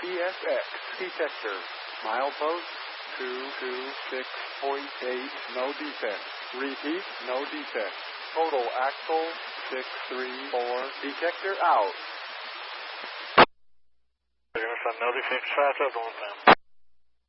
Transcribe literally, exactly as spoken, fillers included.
T S X detector. Milepost two two six point eight, no defect. Repeat, no defect. Total axle six three four, detector out. No defect, fast up on them.